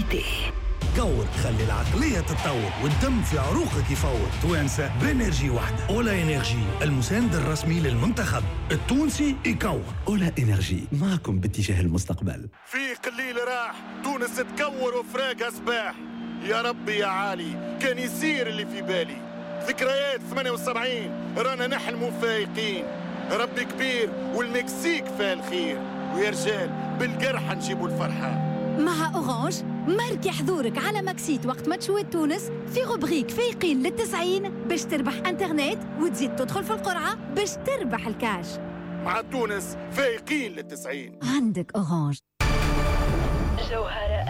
بوبليسيتي. كور خلي العقلية تتطور والدم في عروقك يفور. توانسة بانرجي واحدة. أولا إنرجي المساند الرسمي للمنتخب التونسي يكور. أولا إنرجي معكم باتجاه المستقبل. في قليل راح تونس تكور وفراقها صباح. يا ربي يا عالي كان يصير اللي في بالي. ذكريات 78 رانا نحلموا فايقين. ربي كبير والمكسيك فيها الخير. ويا رجال بالقرحة نجيبوا الفرحة. مع أورانج ماركي حضورك على ماكسيت وقت ماتشوات تونس في روبريك فايقين لل90 باش تربح انترنت وتزيد تدخل في القرعة باش تربح الكاش. مع تونس فايقين لل90. عندك أورانج. جوهرة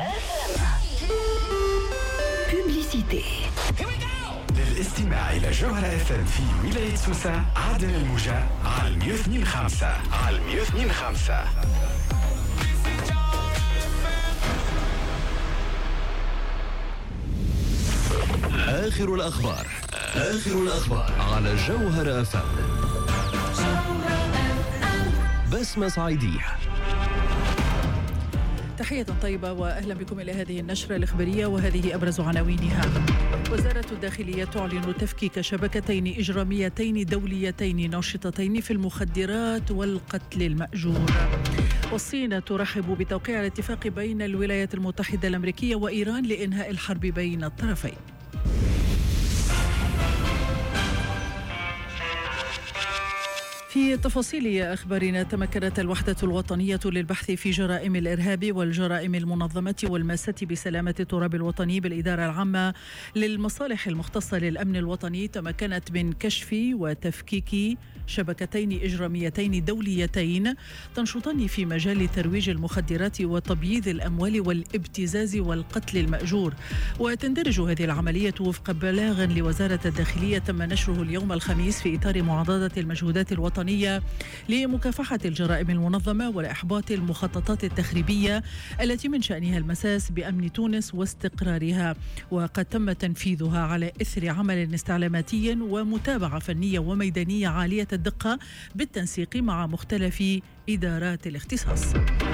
بوبليسيتي. للاستماع إلى جوهرة FM في ولاية سوسة عدن الموجة على 102.5 على 102.5. آخر الأخبار على جوهرة FM. بسمة صعيدية. تحية طيبة وأهلا بكم إلى هذه النشرة الإخبارية وهذه أبرز عناوينها. وزارة الداخلية تعلن تفكيك شبكتين إجراميتين دوليتين ناشطتين في المخدرات والقتل المأجور. والصين ترحب بتوقيع الاتفاق بين الولايات المتحدة الأمريكية وإيران لإنهاء الحرب بين الطرفين. في تفاصيل أخبارنا، تمكنت الوحدة الوطنية للبحث في جرائم الإرهاب والجرائم المنظمة والماسة بسلامة التراب الوطني بالإدارة العامة للمصالح المختصة للأمن الوطني تمكنت من كشف وتفكيك شبكتين إجراميتين دوليتين تنشطان في مجال ترويج المخدرات وتبييض الأموال والابتزاز والقتل المأجور. وتندرج هذه العملية وفق بلاغ لوزارة الداخلية تم نشره اليوم الخميس في إطار معضدة المجهودات الوطنية لمكافحة الجرائم المنظمة وإحباط المخططات التخريبية التي من شأنها المساس بأمن تونس واستقرارها. وقد تم تنفيذها على إثر عمل استعلاماتي ومتابعة فنية وميدانية عالية الدقة بالتنسيق مع مختلف إدارات الاختصاص.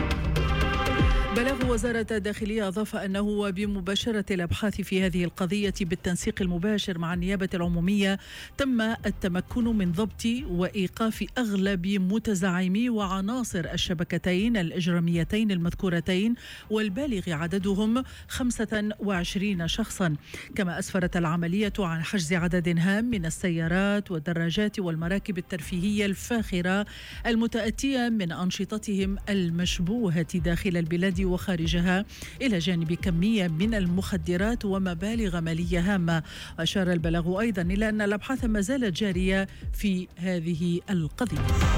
بلاغ وزارة الداخلية أضاف أنه بمباشرة الأبحاث في هذه القضية بالتنسيق المباشر مع النيابة العمومية تم التمكن من ضبط وإيقاف أغلب متزعمي وعناصر الشبكتين الإجراميتين المذكورتين والبالغ عددهم 25 شخصا. كما أسفرت العملية عن حجز عدد هام من السيارات والدراجات والمراكب الترفيهية الفاخرة المتأتية من أنشطتهم المشبوهة داخل البلاد وخارجها، إلى جانب كمية من المخدرات ومبالغ مالية هامة. أشار البلاغ أيضا إلى أن الأبحاث ما زالت جارية في هذه القضية.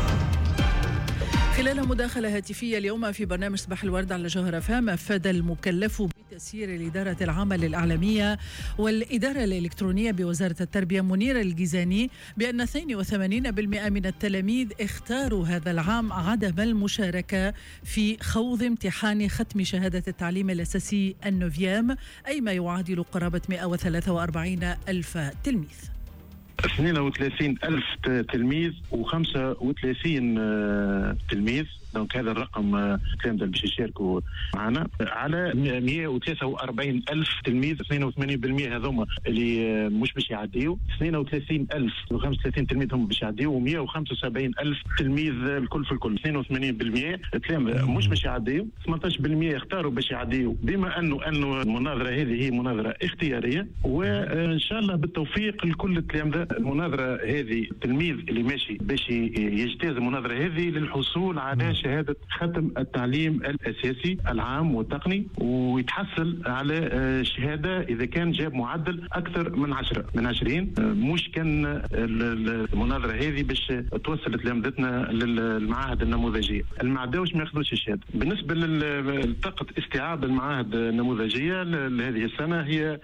خلال مداخلة هاتفية اليوم في برنامج صباح الورد على جوهرة FM، أفاد المكلف بتسيير الإدارة العامة للإعلامية والإدارة الإلكترونية بوزارة التربية منير الجيزاني بأن 82% من التلاميذ اختاروا هذا العام عدم المشاركة في خوض امتحان ختم شهادة التعليم الأساسي النوفيام، أي ما يعادل قرابة 143 ألف تلميذ. 32,000 تلميذ و35 تلميذ، دونك هذا الرقم كان باش يشاركوا معنا على 143,000 تلميذ. 82% هذوما اللي مش باش يعديوا، 32,035 تلميذ هم باش يعديوا، و175,000 تلميذ الكل في الكل. 82% تلاميذ مش باش يعديوا، 18% اختاروا باش يعديوا، بما انه المناظره هذه هي مناظره اختياريه، وان شاء الله بالتوفيق لكل التلامذه. المناظره هذه التلميذ اللي ماشي باش يجتاز المناظره هذه للحصول على شهادة ختم التعليم الأساسي العام والتقني، ويتحصل على شهادة إذا كان جاب معدل أكثر من 20. مش كان المناظرة هذه باش توصل تلامذتنا للمعاهد النموذجية. المعداوش ما ياخذوش الشهادة. بالنسبة لطاقة استيعاب المعاهد النموذجية لهذه السنة هي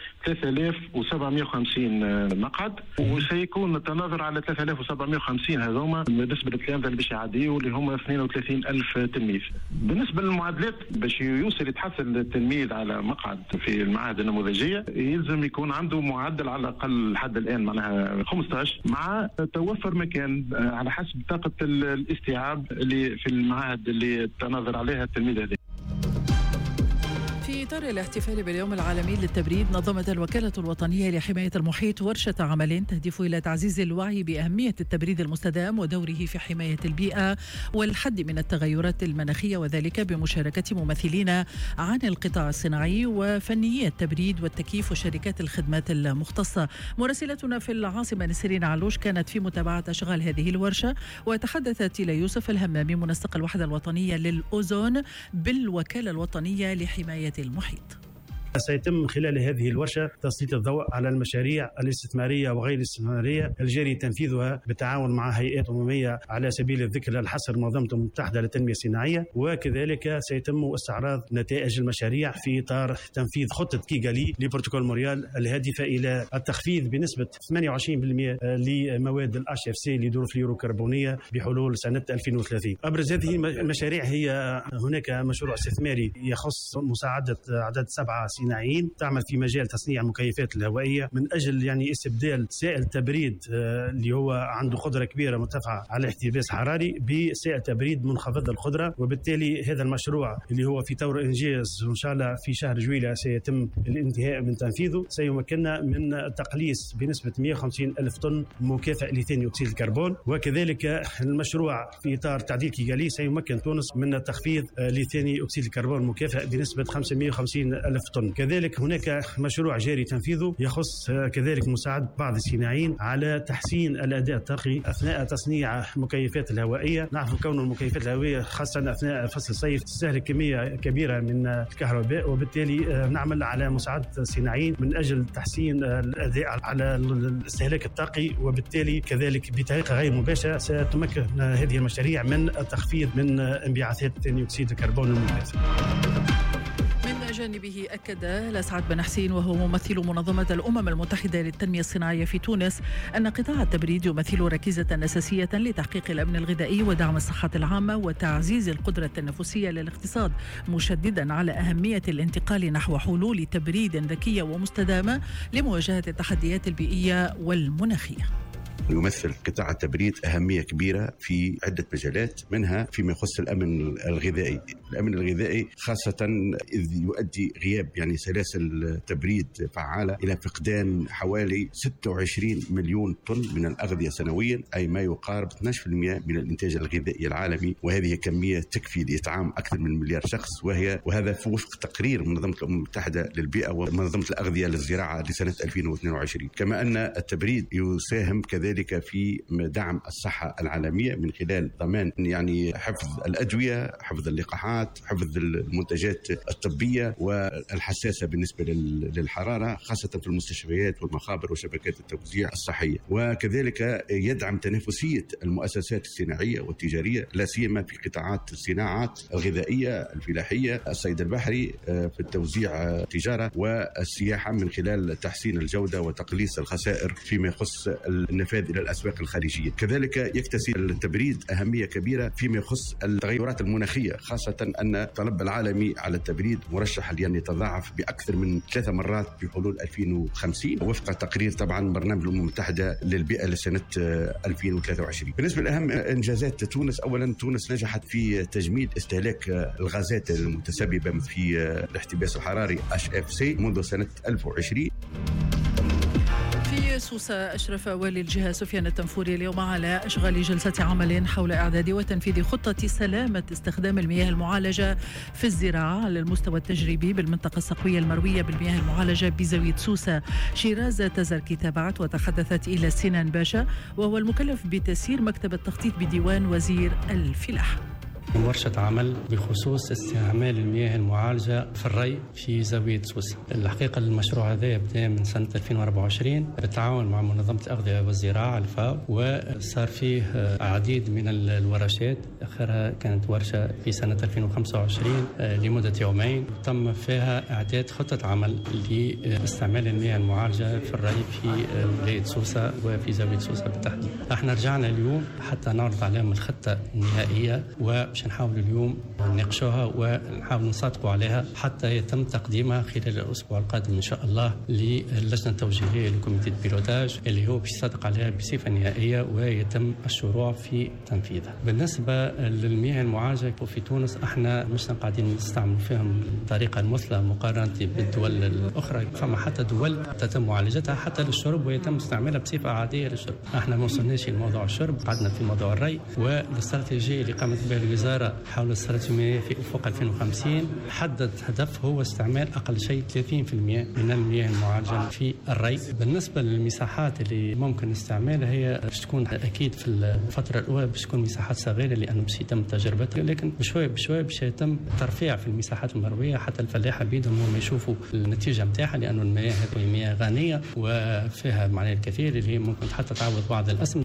3750 مقعد، وسيكون التناظر على 3750 هذوما بالنسبة للتلامذة اللي باش يعديوا اللي هم 32,000 تلميذ. بالنسبة للمعادلات باش يوصل يتحصل التلميذ على مقعد في المعاهد النموذجية يلزم يكون عنده معدل على الأقل لحد الآن معناها 15 مع توفر مكان على حسب طاقة الاستيعاب اللي في المعاهد اللي تناظر عليها التلميذ هذا. في إطار الاحتفال باليوم العالمي للتبريد، نظمت الوكالة الوطنية لحماية المحيط ورشة عمل تهدف إلى تعزيز الوعي بأهمية التبريد المستدام ودوره في حماية البيئة والحد من التغيرات المناخية، وذلك بمشاركة ممثلين عن القطاع الصناعي وفنيي التبريد والتكييف وشركات الخدمات المختصة. مراسلتنا في العاصمة نسرين علوش كانت في متابعة أشغال هذه الورشة، وتحدثت إلى يوسف الهمامي منسق الوحدة الوطنية للأوزون بالوكالة الوطنية لحماية المحيط. سيتم خلال هذه الورشة تسليط الضوء على المشاريع الاستثمارية وغير الاستثمارية الجاري تنفيذها بالتعاون مع هيئات أممية على سبيل الذكر الحصر منظمة المتحدة للتنمية الصناعية، وكذلك سيتم استعراض نتائج المشاريع في إطار تنفيذ خطة كيغالي لبروتوكول مونريال الهادفة إلى التخفيض بنسبة 28% لمواد الHFC لظروف الفلوروكربونية بحلول سنة 2030. أبرز هذه المشاريع هي هناك مشروع استثماري يخص مساعدة عدد 7 صناعيين تعمل في مجال تصنيع المكيفات الهوائية من أجل استبدال سائل تبريد اللي هو عنده قدرة كبيرة مرتفعة على احتباس حراري بسائل تبريد منخفض القدرة. وبالتالي هذا المشروع اللي هو في طور إنجاز وإن شاء الله في شهر جويلة سيتم الانتهاء من تنفيذه، سيمكننا من التقليص بنسبة 150 ألف طن مكافأ لثاني أكسيد الكربون. وكذلك المشروع في إطار تعديل كيغالي سيمكن تونس من التخفيض لثاني أكسيد الكربون مكافأ بنسبة 550 ألف طن. كذلك هناك مشروع جاري تنفيذه يخص كذلك مساعدة بعض الصناعيين على تحسين الأداء الطاقي أثناء تصنيع المكيفات الهوائية. نعرف كون المكيفات الهوائية خاصة أثناء فصل الصيف تستهلك كمية كبيرة من الكهرباء، وبالتالي نعمل على مساعدة الصناعيين من أجل تحسين الأداء على الاستهلاك الطاقي، وبالتالي كذلك بطريقة غير مباشرة ستمكن هذه المشاريع من التخفيض من انبعاثات ثاني أكسيد الكربون الممتاز. جانبه أكد الأسعد بن حسين وهو ممثل منظمة الأمم المتحدة للتنمية الصناعية في تونس أن قطاع التبريد يمثل ركيزة أساسية لتحقيق الأمن الغذائي ودعم الصحة العامة وتعزيز القدرة التنافسية للاقتصاد، مشددا على أهمية الانتقال نحو حلول تبريد ذكية ومستدامة لمواجهة التحديات البيئية والمناخية. يمثل قطاع التبريد أهمية كبيرة في عدة مجالات، منها فيما يخص الأمن الغذائي. الأمن الغذائي خاصة إذ يؤدي غياب سلاسل تبريد فعالة إلى فقدان حوالي 26 مليون طن من الأغذية سنويا، أي ما يقارب 12% من الإنتاج الغذائي العالمي، وهذه كمية تكفي لإطعام أكثر من مليار شخص، وهذا وفق تقرير منظمة الأمم المتحدة للبيئة ومنظمة الأغذية للزراعة لسنة 2022. كما أن التبريد يساهم كذلك في دعم الصحة العالمية من خلال ضمان حفظ الأدوية، حفظ اللقاحات، حفظ المنتجات الطبية والحساسة بالنسبة للحرارة، خاصة في المستشفيات والمخابر وشبكات التوزيع الصحية. وكذلك يدعم تنافسية المؤسسات الصناعية والتجارية، لا سيما في قطاعات الصناعات الغذائية، الفلاحية، الصيد البحري، في التوزيع التجارة والسياحة، من خلال تحسين الجودة وتقليص الخسائر فيما يخص النفاذ إلى الأسواق الخارجية. كذلك يكتسب التبريد أهمية كبيرة فيما يخص التغيرات المناخية، خاصة أن الطلب العالمي على التبريد مرشح لأن يتضاعف بأكثر من 3 مرات في حلول 2050 وفق تقرير طبعا برنامج الأمم المتحدة للبيئة لسنة 2023. بالنسبة لأهم إنجازات تونس، أولا تونس نجحت في تجميد استهلاك الغازات المتسببة في الاحتباس الحراري HFC منذ سنة 2020. في سوسة أشرف والي الجهة سفيان التنفوري اليوم على أشغال جلسة عمل حول إعداد وتنفيذ خطة سلامة استخدام المياه المعالجة في الزراعة على المستوى التجريبي بالمنطقة السقوية المروية بالمياه المعالجة بزاوية سوسة. شيراز تزركي تابعت وتحدثت إلى سنان باشا وهو المكلف بتسيير مكتب التخطيط بديوان وزير الفلاحة. ورشة عمل بخصوص استعمال المياه المعالجة في الري في زاوية سوسة. الحقيقة المشروع هذا يبدأ من سنة 2024 بالتعاون مع منظمة الأغذية والزراعة الفاو، وصار فيه عديد من الورشات، آخرها كانت ورشة في سنة 2025 لمدة يومين تم فيها إعداد خطة عمل لاستعمال المياه المعالجة في الري في ولاية سوسة وفي زاوية سوسة بالتحديد. احنا رجعنا اليوم حتى نعرض عليهم الخطة النهائية باش نحاول اليوم نناقشوها ونحاول نصادقوا عليها حتى يتم تقديمها خلال الأسبوع القادم إن شاء الله للجنة التوجيهية لكوميتي البيلوتاج اللي هو باش يصادق عليها بصفة نهائية ويتم الشروع في تنفيذها. بالنسبة للمياه المعالجة في تونس احنا مش قاعدين نستعمل فيهم الطريقة المثلى مقارنة بالدول الأخرى، فما حتى دول تتم معالجتها حتى للشرب ويتم استعمالها بصفة عادية للشرب. احنا ما وصلناش لموضوع الشرب، قعدنا في موضوع الري، والاستراتيجية اللي قامت بها الوزارة حول الاستراتيجية في أفق 2050 حدد هدف هو استعمال أقل شيء 30% من المياه المعالجة في الري. بالنسبة للمساحات اللي ممكن استعمالها هي باش تكون أكيد في الفترة الأولى باش تكون مساحات صغيرة لأنه باش يتم تجربتها، لكن بشوي بشوي باش يتم ترفيع في المساحات المروية حتى الفلاحة بيدهم هم يشوفوا النتيجة متاعها، لأنه المياه هذه مياه غنية وفيها معناه الكثير اللي هي ممكن حتى تعوض بعض الأسم.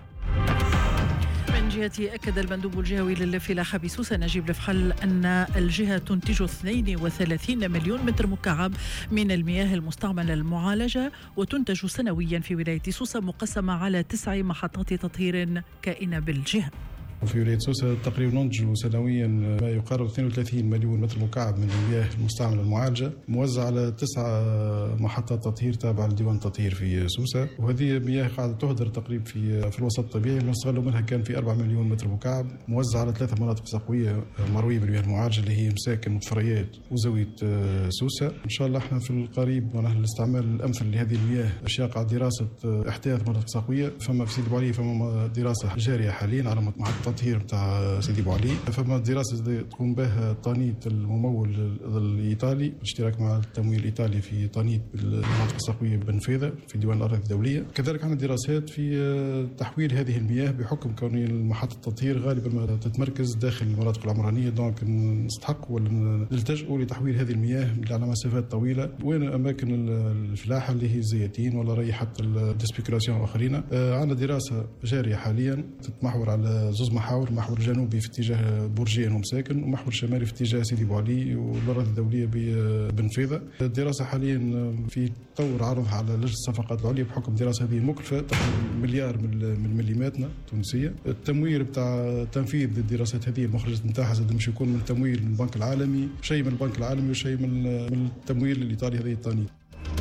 من جهته أكد المندوب الجهوي للفلاحة بسوسة نجيب الفحل أن الجهة تنتج 32 مليون متر مكعب من المياه المستعملة المعالجة وتنتج سنويا في ولاية سوسة مقسمة على 9 محطات تطهير كائنة بالجهة. في ولاية سوسة تقريبا ننتج سنويا ما يقارب 32 مليون متر مكعب من المياه المستعملة المعالجة موزع على 9 محطات تطهير تابعة لديوان التطهير في سوسة، وهذه مياه قاعدة تهدر تقريبا في الوسط الطبيعي. ونستغل منها كان في 4 مليون متر مكعب موزع على 3 مناطق سقوية مروية بالمياه المعالجة اللي هي مساكن وفريات وزاوية سوسة. إن شاء الله احنا في القريب ونحن الاستعمال الأمثل لهذه المياه أشياء قاعدة دراسة احتياط مناطق سقوية. فما في سيدي بوعلي فما دراسة جارية حاليا على محطة التطهير بتاع سيدي بوعلي، فما دراسة تقوم بها طانيت الممول الإيطالي بالاشتراك مع التمويل الإيطالي في طانيت بالمناطق السقوية بنفيذة في ديوان الأراضي الدولية. كذلك عندنا دراسات في تحويل هذه المياه بحكم كون محطة التطهير غالبا ما تتمركز داخل المناطق العمرانية، دونك نستحق ولا نلتجئوا لتحويل هذه المياه على مسافات طويلة وين أماكن الفلاحة اللي هي الزياتين ولا ري حتى الديسبيكولاسيون وآخرين. عندنا دراسة جارية حاليا تتمحور على 2 محاور، محور جنوبي في اتجاه برجين ومساكن ومحور شمالي في اتجاه سيدي بوعلي والأراضي الدولية بنفيذة. الدراسة حاليا في طور عرضها على لجنة الصفقات العليا بحكم دراسة هذه مكلفة تقريبا مليار من مليماتنا تونسية. التمويل بتاع تنفيذ الدراسات هذه المخرجات نتاعها زاد مش يكون من تمويل من البنك العالمي، شيء من البنك العالمي وشيء من التمويل الإيطالي هذه الطانية.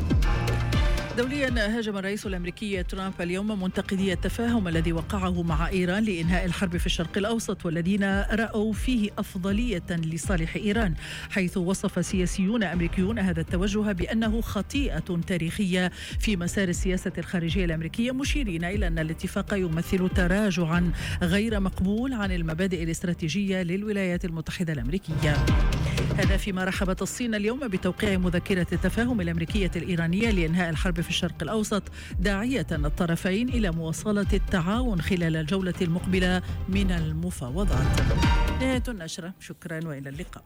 دوليا هاجم الرئيس الأمريكي ترامب اليوم منتقدي التفاهم الذي وقعه مع إيران لإنهاء الحرب في الشرق الأوسط والذين رأوا فيه أفضلية لصالح إيران، حيث وصف سياسيون أمريكيون هذا التوجه بأنه خطيئة تاريخية في مسار السياسة الخارجية الأمريكية، مشيرين إلى أن الاتفاق يمثل تراجعا غير مقبول عن المبادئ الاستراتيجية للولايات المتحدة الأمريكية. هذا فيما رحبت الصين اليوم بتوقيع مذكرة التفاهم الأمريكية الإيرانية لإنهاء الحرب في الشرق الأوسط، داعية الطرفين إلى مواصلة التعاون خلال الجولة المقبلة من المفاوضات. نهاية النشرة، شكرا وإلى اللقاء.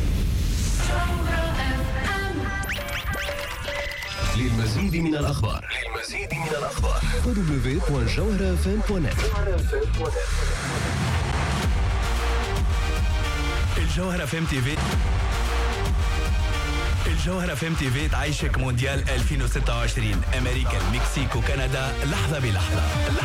للمزيد من الأخبار www.jawharafm.net. الجوهرة فم تي في. الجوهرة فم تي في تعيشك مونديال 2026 أمريكا، المكسيك وكندا لحظة بلحظة.